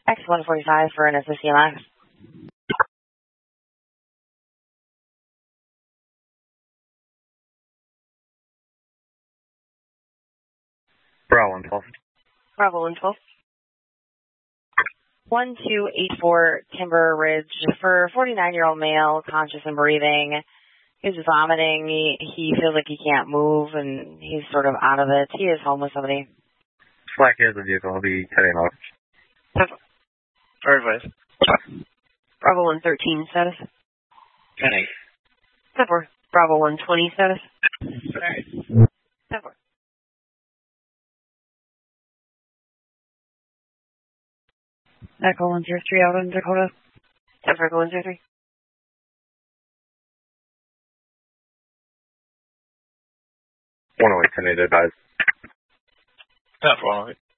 X145 for an SSCMX. Bravo 112. Bravo 112. 1284 Timber Ridge for 49-year-old male, conscious and breathing. He's vomiting. He feels like he can't move, and he's sort of out of it. He is home with somebody. Slack has the vehicle. I'll be heading off. Perfect. Bravo 113 status. 10-8. 10-4. Bravo 120 status. Alright. 10-4. Echo 103 out in Dakota. 10-4, Echo 103. 108, 10-8 advised. 10-4.